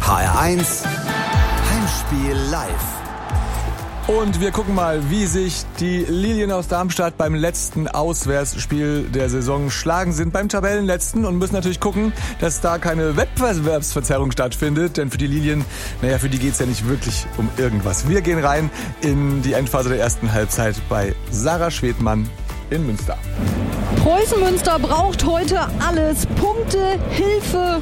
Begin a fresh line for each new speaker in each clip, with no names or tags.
HR1 Heimspiel live.
Und wir gucken mal, wie sich die Lilien aus Darmstadt beim letzten Auswärtsspiel der Saison schlagen sind, beim Tabellenletzten, und müssen natürlich gucken, dass da keine Wettbewerbsverzerrung stattfindet, denn für die Lilien, für die geht's ja nicht wirklich um irgendwas. Wir gehen rein in die Endphase der ersten Halbzeit bei Sarah Schwedmann in Münster.
Preußen Münster braucht heute alles. Punkte, Hilfe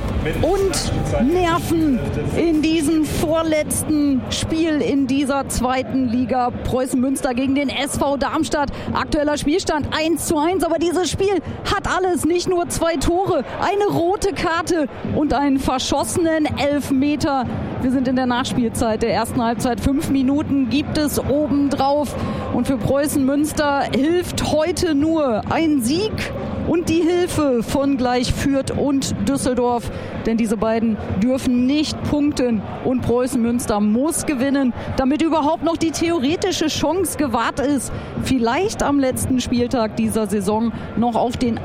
und Nerven in diesem vorletzten Spiel in dieser zweiten Liga. Preußen Münster gegen den SV Darmstadt. Aktueller Spielstand 1:1. Aber dieses Spiel hat alles. Nicht nur 2 Tore, eine rote Karte und einen verschossenen Elfmeter. Wir sind in der Nachspielzeit der ersten Halbzeit. 5 Minuten gibt es obendrauf. Und für Preußen Münster hilft heute nur ein Sieg und die Hilfe von gleich Fürth und Düsseldorf. Denn diese beiden dürfen nicht punkten. Und Preußen Münster muss gewinnen, damit überhaupt noch die theoretische Chance gewahrt ist, vielleicht am letzten Spieltag dieser Saison noch auf den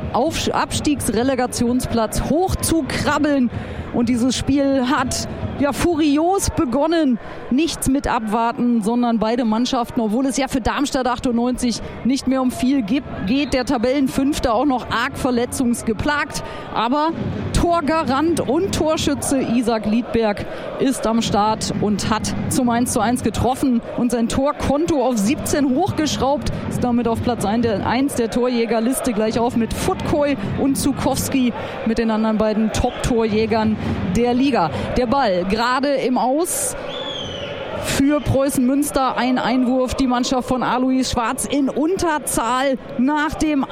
Abstiegsrelegationsplatz hochzukrabbeln. Und dieses Spiel hat furios begonnen. Nichts mit abwarten, sondern beide Mannschaften, obwohl es ja für Darmstadt 98 nicht mehr um viel geht, der Tabellenfünfte auch noch arg verletzungsgeplagt. Aber Torgarant und Torschütze Isaac Liedberg ist am Start und hat zum 1:1 getroffen und sein Torkonto auf 17 hochgeschraubt. Ist damit auf Platz 1 der Torjägerliste, gleich auf mit Futkoi und Zukowski, mit den anderen beiden Top-Torjägern der Liga. Der Ball gerade im Aus für Preußen Münster, ein Einwurf, die Mannschaft von Alois Schwarz in Unterzahl nach dem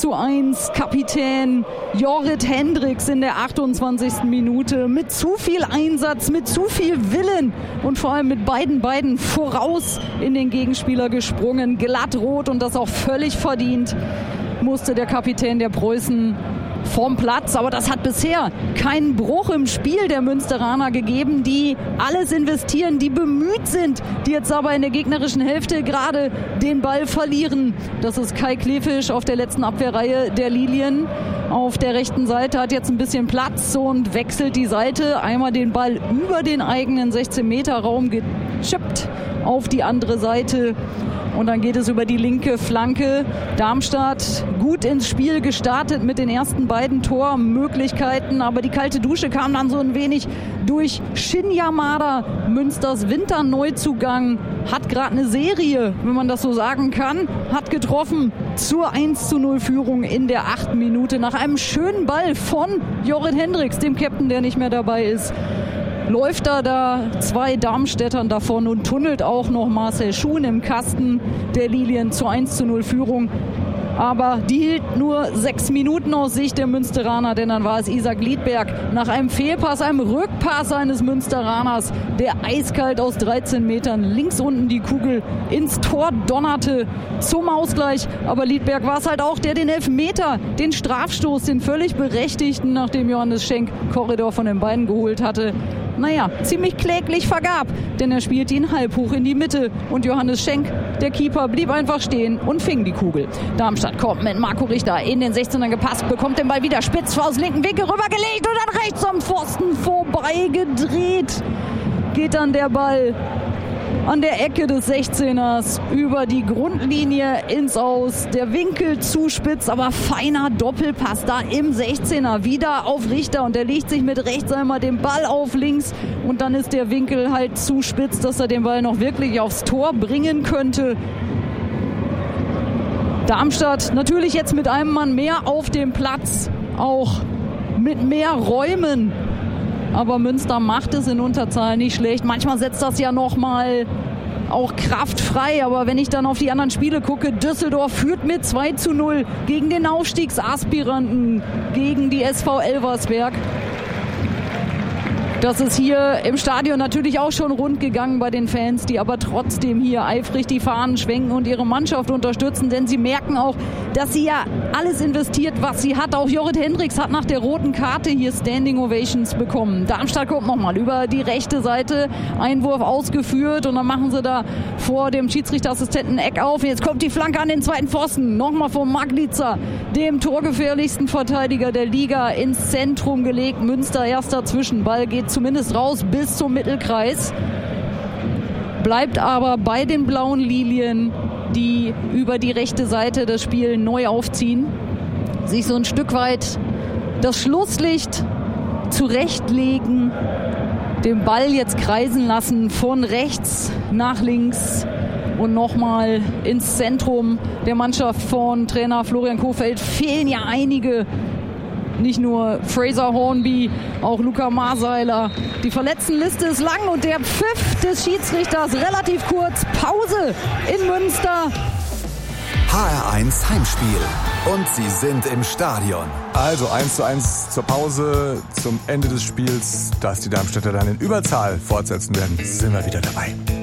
1:1. Kapitän Jorrit Hendricks in der 28. Minute mit zu viel Einsatz, mit zu viel Willen und vor allem mit beiden Beinen voraus in den Gegenspieler gesprungen. Glattrot, und das auch völlig verdient, musste der Kapitän der Preußen vom Platz. Aber das hat bisher keinen Bruch im Spiel der Münsteraner gegeben, die alles investieren, die bemüht sind, die jetzt aber in der gegnerischen Hälfte gerade den Ball verlieren. Das ist Kai Klefisch auf der letzten Abwehrreihe der Lilien. Auf der rechten Seite hat jetzt ein bisschen Platz und wechselt die Seite. Einmal den Ball über den eigenen 16-Meter-Raum gechippt auf die andere Seite. Und dann geht es über die linke Flanke. Darmstadt gut ins Spiel gestartet mit den ersten beiden Tormöglichkeiten. Aber die kalte Dusche kam dann so ein wenig durch Shin Yamada. Münsters Winterneuzugang hat gerade eine Serie, wenn man das so sagen kann. Hat getroffen zur 1:0-Führung in der 8. Minute. Nach einem schönen Ball von Jorrit Hendricks, dem Captain, der nicht mehr dabei ist. Läuft da 2 Darmstädtern davon und tunnelt auch noch Marcel Schuhn im Kasten der Lilien zur 1:0-Führung. Aber die hielt nur 6 Minuten aus Sicht der Münsteraner, denn dann war es Isaac Liedberg nach einem Fehlpass, einem Rückpass eines Münsteraners, der eiskalt aus 13 Metern links unten die Kugel ins Tor donnerte zum Ausgleich. Aber Liedberg war es halt auch, der den Elfmeter, den Strafstoß, den völlig berechtigten, nachdem Johannes Schenk Korridor von den Beinen geholt hatte, ziemlich kläglich vergab, denn er spielte ihn halb hoch in die Mitte und Johannes Schenk, der Keeper, blieb einfach stehen und fing die Kugel. Darmstadt kommt mit Marco Richter in den 16er gepasst, bekommt den Ball wieder spitz aus linken Winkel rübergelegt und dann rechts am Pfosten vorbei gedreht. Geht dann der Ball an der Ecke des 16ers über die Grundlinie ins Aus. Der Winkel zu spitz, aber feiner Doppelpass da im 16er wieder auf Richter und der legt sich mit rechts einmal den Ball auf links und dann ist der Winkel halt zu spitz, dass er den Ball noch wirklich aufs Tor bringen könnte. Darmstadt natürlich jetzt mit einem Mann mehr auf dem Platz, auch mit mehr Räumen. Aber Münster macht es in Unterzahl nicht schlecht. Manchmal setzt das ja nochmal auch Kraft frei. Aber wenn ich dann auf die anderen Spiele gucke, Düsseldorf führt mit 2:0 gegen den Aufstiegsaspiranten, gegen die SV Elversberg. Das ist hier im Stadion natürlich auch schon rund gegangen bei den Fans, die aber trotzdem hier eifrig die Fahnen schwenken und ihre Mannschaft unterstützen, denn sie merken auch, dass sie ja alles investiert, was sie hat. Auch Jorrit Hendricks hat nach der roten Karte hier Standing Ovations bekommen. Darmstadt kommt nochmal über die rechte Seite, Einwurf ausgeführt und dann machen sie da vor dem Schiedsrichterassistenten Eck auf. Jetzt kommt die Flanke an den zweiten Pfosten, nochmal von Maglica, dem torgefährlichsten Verteidiger der Liga, ins Zentrum gelegt. Münster erst dazwischen, Ball geht zumindest raus bis zum Mittelkreis. Bleibt aber bei den blauen Lilien, die über die rechte Seite das Spiel neu aufziehen, sich so ein Stück weit das Schlusslicht zurechtlegen, den Ball jetzt kreisen lassen von rechts nach links und nochmal ins Zentrum der Mannschaft von Trainer Florian Kohfeldt. Fehlen ja einige, nicht nur Fraser Hornby, auch Luca Marseiler. Die Verletztenliste ist lang und der Pfiff des Schiedsrichters relativ kurz. Pause in Münster.
HR1 Heimspiel. Und sie sind im Stadion.
Also 1:1 zur Pause, zum Ende des Spiels, dass die Darmstädter dann in Überzahl fortsetzen werden, sind wir wieder dabei.